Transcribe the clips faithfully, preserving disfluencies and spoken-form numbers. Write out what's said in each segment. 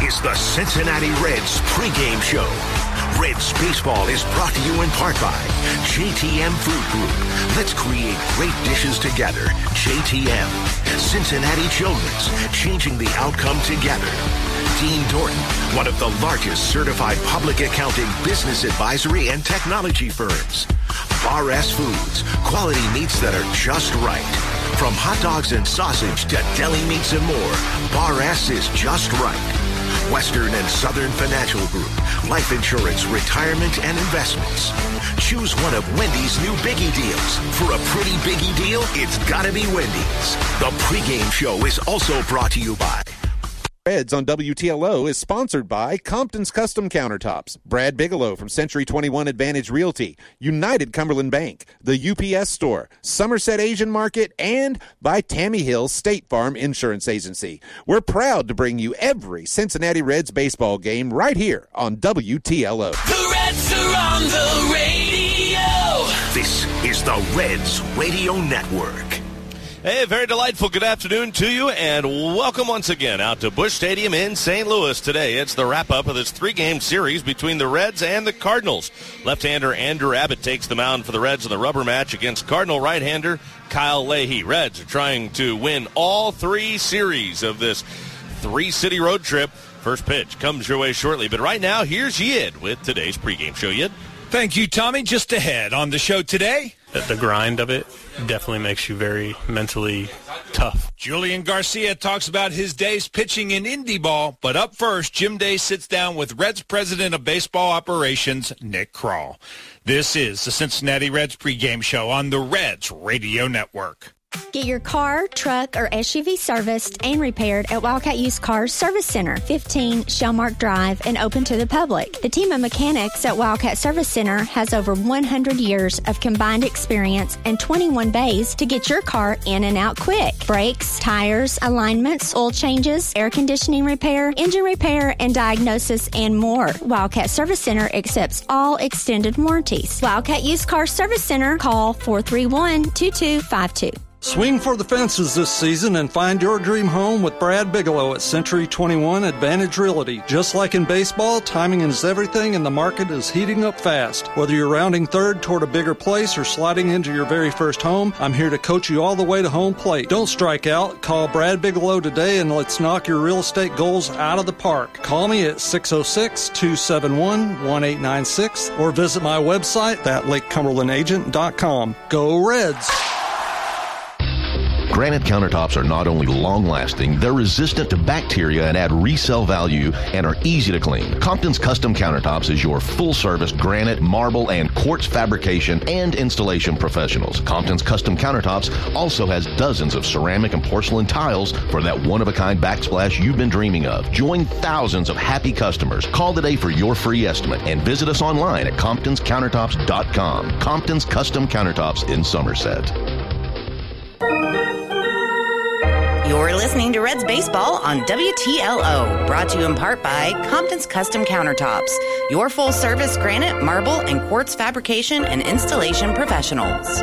is the Cincinnati Reds pregame show. Reds baseball is brought to you in part by J T M Food Group. Let's create great dishes together. J T M. Cincinnati Children's, changing the outcome together. Dean Dorton, one of the largest certified public accounting, business advisory, and technology firms. Bar S Foods, quality meats that are just right. From hot dogs and sausage to deli meats and more, Bar S is just right. Western and Southern Financial Group, life insurance, retirement, and investments. Choose one of Wendy's new Biggie deals. For a pretty Biggie deal, it's gotta be Wendy's. The pregame show is also brought to you by Reds on W T L O is sponsored by Compton's Custom Countertops, Brad Bigelow from Century twenty-one Advantage Realty, United Cumberland Bank, the U P S Store, Somerset Asian Market, and by Tammy Hill State Farm Insurance Agency. We're proud to bring you every Cincinnati Reds baseball game right here on W T L O. The Reds are on the radio. This is the Reds Radio Network. Hey, very delightful good afternoon to you, and welcome once again out to Busch Stadium in Saint Louis today. It's the wrap-up of this three-game series between the Reds and the Cardinals. Left-hander Andrew Abbott takes the mound for the Reds in the rubber match against Cardinal right-hander Kyle Leahy. Reds are trying to win all three series of this three-city road trip. First pitch comes your way shortly, but right now, here's Yid with today's pregame show. Yid? Thank you, Tommy. Just ahead on the show today, the grind of it definitely makes you very mentally tough. Julian Garcia talks about his days pitching in indie ball, but up first, Jim Day sits down with Reds President of Baseball Operations, Nick Krall. This is the Cincinnati Reds pregame show on the Reds Radio Network. Get your car, truck, or S U V serviced and repaired at Wildcat Used Cars Service Center, fifteen Shellmark Drive, and open to the public. The team of mechanics at Wildcat Service Center has over one hundred years of combined experience and twenty-one bays to get your car in and out quick. Brakes, tires, alignments, oil changes, air conditioning repair, engine repair, and diagnosis, and more. Wildcat Service Center accepts all extended warranties. Wildcat Used Cars Service Center, call four three one, two two five two. Swing for the fences this season and find your dream home with Brad Bigelow at Century twenty-one Advantage Realty. Just like in baseball, timing is everything and the market is heating up fast. Whether you're rounding third toward a bigger place or sliding into your very first home, I'm here to coach you all the way to home plate. Don't strike out. Call Brad Bigelow today and let's knock your real estate goals out of the park. Call me at six oh six, two seven one, one eight nine six or visit my website at lake cumberland agent dot com. Go Reds! Granite countertops are not only long-lasting, they're resistant to bacteria and add resale value and are easy to clean. Compton's Custom Countertops is your full-service granite, marble, and quartz fabrication and installation professionals. Compton's Custom Countertops also has dozens of ceramic and porcelain tiles for that one-of-a-kind backsplash you've been dreaming of. Join thousands of happy customers. Call today for your free estimate and visit us online at comptons countertops dot com. Compton's Custom Countertops in Somerset. You're listening to Reds Baseball on W T L O, brought to you in part by Compton's Custom Countertops, your full-service granite, marble, and quartz fabrication and installation professionals.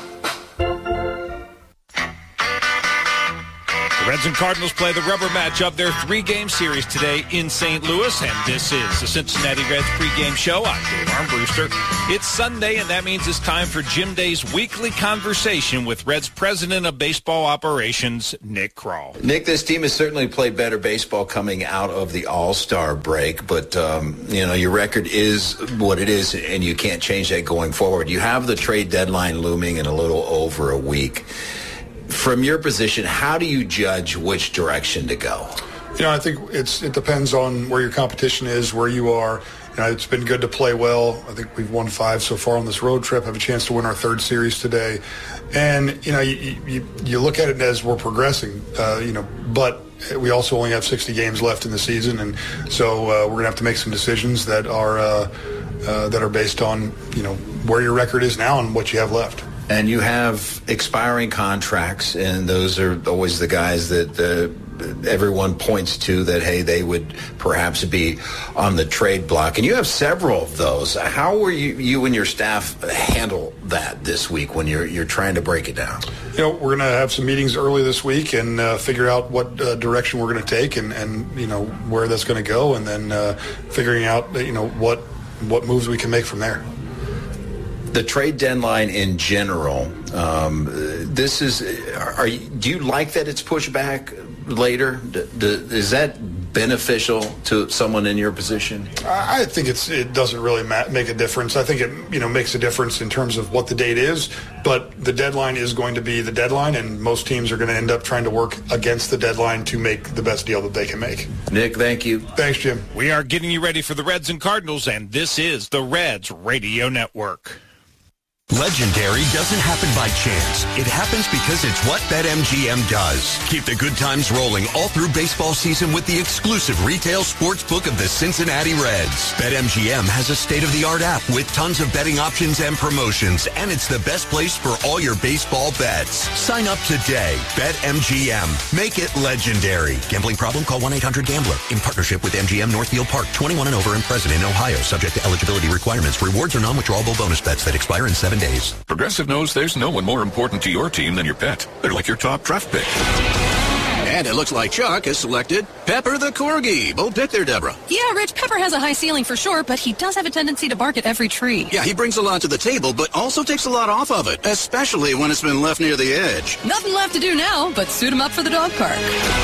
The Reds and Cardinals play the rubber match of their three-game series today in Saint Louis, and this is the Cincinnati Reds pregame show. I'm Dave Armbruster. It's Sunday, and that means it's time for Jim Day's weekly conversation with Reds President of Baseball Operations, Nick Krall. Nick, this team has certainly played better baseball coming out of the All-Star break, but, um, you know, your record is what it is, and you can't change that going forward. You have the trade deadline looming in a little over a week. From your position, how do you judge which direction to go? You know, I think it's it depends on where your competition is, where you are. You know, it's been good to play well. I think we've won five so far on this road trip, have a chance to win our third series today. And, you know, you, you, you look at it as we're progressing, uh, you know, but we also only have sixty games left in the season. And so uh, we're going to have to make some decisions that are, uh, uh, that are based on, you know, where your record is now and what you have left. And you have expiring contracts, and those are always the guys that uh, everyone points to that, hey, they would perhaps be on the trade block. And you have several of those. How will you, you and your staff handle that this week when you're you're trying to break it down? You know, we're going to have some meetings early this week and uh, figure out what uh, direction we're going to take and, and, you know, where that's going to go, and then uh, figuring out, you know, what what moves we can make from there. The trade deadline in general, um, this is, are you, do you like that it's pushed back later? D- d- is that beneficial to someone in your position? I think it's it doesn't really ma- make a difference. I think it you know makes a difference in terms of what the date is, but the deadline is going to be the deadline, and most teams are going to end up trying to work against the deadline to make the best deal that they can make. Nick, thank you. Thanks, Jim. We are getting you ready for the Reds and Cardinals, and this is the Reds Radio Network. Legendary doesn't happen by chance. It happens because it's what BetMGM does. Keep the good times rolling all through baseball season with the exclusive retail sports book of the Cincinnati Reds. BetMGM has a state-of-the-art app with tons of betting options and promotions, and it's the best place for all your baseball bets. Sign up today. BetMGM. Make it legendary. Gambling problem? Call one eight hundred gambler. In partnership with M G M Northfield Park. twenty-one and over and present in Ohio. Subject to eligibility requirements. Rewards are non-withdrawable bonus bets that expire in seven days. Progressive knows there's no one more important to your team than your pet. They're like your top draft pick. And it looks like Chuck has selected Pepper the Corgi. Bold pick there, Deborah. Yeah, Rich, Pepper has a high ceiling for sure, but he does have a tendency to bark at every tree. Yeah, he brings a lot to the table, but also takes a lot off of it, especially when it's been left near the edge. Nothing left to do now, but suit him up for the dog park.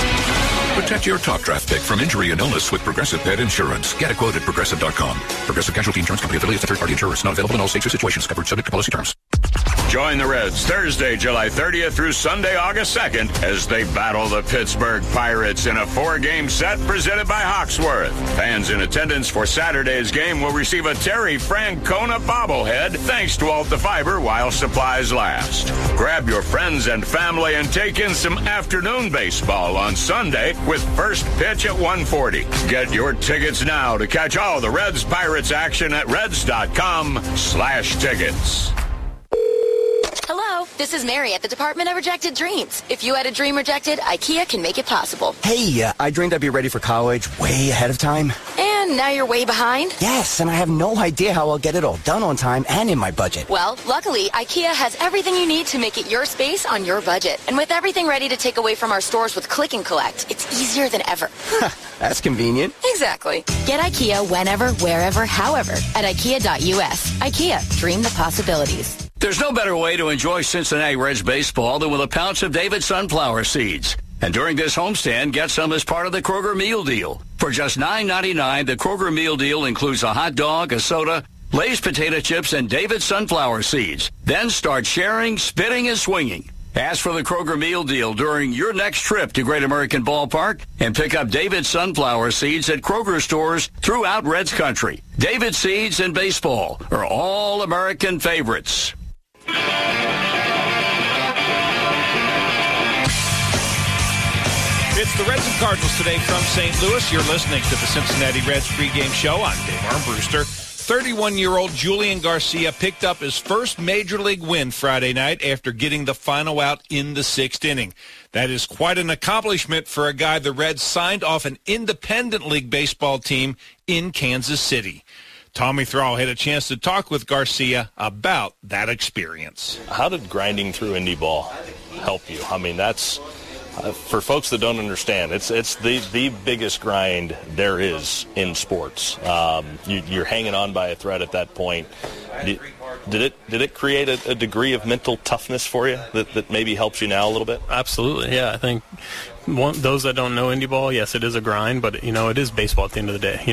Protect your top draft pick from injury and illness with Progressive Pet Insurance. Get a quote at Progressive dot com. Progressive Casualty Insurance Company affiliates and third-party insurers. Not available in all states or situations. Covered subject to policy terms. Join the Reds Thursday, July thirtieth through Sunday, August second, as they battle the Pittsburgh Pirates in a four-game set presented by Hawksworth. Fans in attendance for Saturday's game will receive a Terry Francona bobblehead thanks to Alta Fiber while supplies last. Grab your friends and family and take in some afternoon baseball on Sunday with first pitch at one forty. Get your tickets now to catch all the Reds Pirates action at reds dot com slash tickets. Hello, this is Mary at the Department of Rejected Dreams. If you had a dream rejected, IKEA can make it possible. Hey, uh, I dreamed I'd be ready for college way ahead of time. And now you're way behind? Yes, and I have no idea how I'll get it all done on time and in my budget. Well, luckily, IKEA has everything you need to make it your space on your budget. And with everything ready to take away from our stores with Click and Collect, it's easier than ever. That's convenient. Exactly. Get IKEA whenever, wherever, however at IKEA dot U S. IKEA, dream the possibilities. There's no better way to enjoy Cincinnati Reds baseball than with a pouch of David sunflower seeds. And during this homestand, get some as part of the Kroger Meal Deal. For just nine ninety-nine, the Kroger Meal Deal includes a hot dog, a soda, Lay's potato chips, and David sunflower seeds. Then start sharing, spitting, and swinging. Ask for the Kroger Meal Deal during your next trip to Great American Ballpark and pick up David sunflower seeds at Kroger stores throughout Reds country. David seeds and baseball are all American favorites. It's the Reds and Cardinals today from Saint Louis. You're listening to the Cincinnati Reds pregame show. I'm Dave Armbruster. thirty-one-year-old Julian Garcia picked up his first Major League win Friday night after getting the final out in the sixth inning. That is quite an accomplishment for a guy the Reds signed off an independent league baseball team in Kansas City. Tommy Thrall had a chance to talk with Garcia about that experience. How did grinding through indie ball help you? I mean, that's... Uh, for folks that don't understand, it's it's the, the biggest grind there is in sports. Um, you, you're hanging on by a thread at that point. Did, did it did it create a, a degree of mental toughness for you that, that maybe helps you now a little bit? Absolutely, yeah. I think one, those that don't know indie ball, yes, it is a grind, but you know it is baseball at the end of the day. You